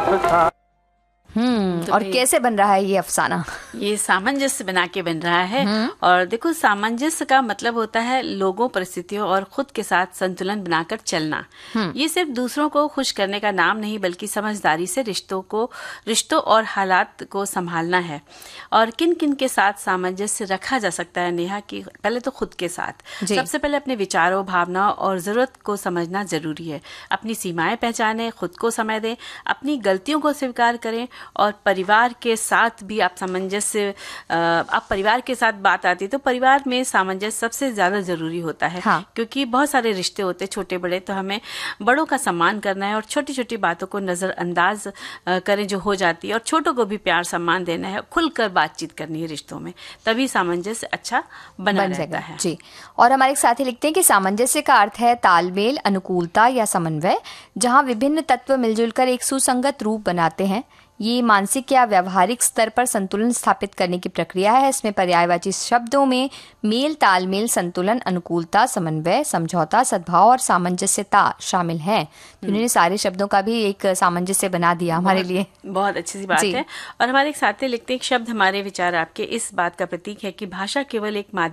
तो और कैसे बन रहा है ये अफसाना? ये सामंजस्य बना के बन रहा है। और देखो, सामंजस्य का मतलब होता है लोगों, परिस्थितियों और खुद के साथ संतुलन बनाकर चलना। ये सिर्फ दूसरों को खुश करने का नाम नहीं, बल्कि समझदारी से रिश्तों और हालात को संभालना है। और किन किन के साथ सामंजस्य रखा जा सकता है नेहा? कि पहले तो खुद के साथ, सबसे पहले अपने विचारों, भावनाओं और जरूरत को समझना जरूरी है। अपनी सीमाएं पहचानें, खुद को समय दें, अपनी गलतियों को स्वीकार करें। और परिवार के साथ भी आप सामंजस्य, आप परिवार के साथ बात आती है तो परिवार में सामंजस्य सबसे ज्यादा जरूरी होता है। क्योंकि बहुत सारे रिश्ते होते हैं छोटे बड़े, तो हमें बड़ों का सम्मान करना है और छोटी छोटी बातों को नजरअंदाज करें जो हो जाती है, और छोटों को भी प्यार सम्मान देना है, खुलकर बातचीत करनी है रिश्तों में, तभी सामंजस्य अच्छा बना रहता है। जी। और हमारे साथी लिखते हैं कि सामंजस्य का अर्थ है तालमेल, अनुकूलता या समन्वय, जहां विभिन्न तत्व मिलजुल कर एक सुसंगत रूप बनाते हैं। ये मानसिक या व्यवहारिक स्तर पर संतुलन स्थापित करने की प्रक्रिया है। इसमें पर्यायवाची शब्दों में मेल, तालमेल, संतुलन, अनुकूलता, समन्वय, समझौता, सद्भाव और सामंजस्यता शामिल है। उन्होंने सारे शब्दों का भी एक सामंजस्य बना दिया हमारे लिए। बहुत अच्छी सी बात है। और हमारे एक साथी लिखते हैं, शब्द हमारे विचार आपके, इस बात का प्रतीक है कि भाषा केवल एक